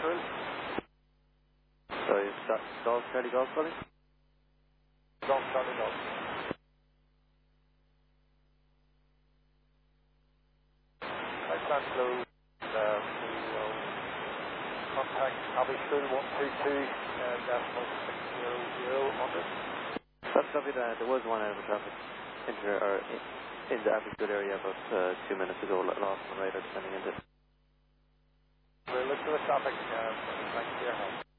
April. Sorry, Golf, Charlie Golf, buddy? Golf, Charlie Golf. I stand close. We'll contact Abbeystool 122 decimal 600. That's copy that. There was one out of the traffic in the Abbeystool area about 2 minutes ago, lost on radar descending into. We'll look for the traffic. Thanks for your help.